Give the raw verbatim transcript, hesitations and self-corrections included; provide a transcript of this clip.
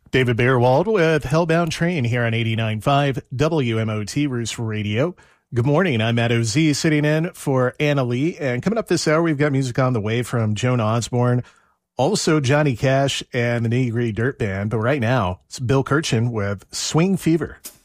David Beerwald with Hellbound Train here on eighty-nine point five W M O T Roost Radio. Good morning. I'm Matt O Z sitting in for Anna Lee. And coming up this hour, we've got music on the way from Joan Osborne, also Johnny Cash and the Nitty Gritty Dirt Band. But right now, it's Bill Kirchen with Swing Fever.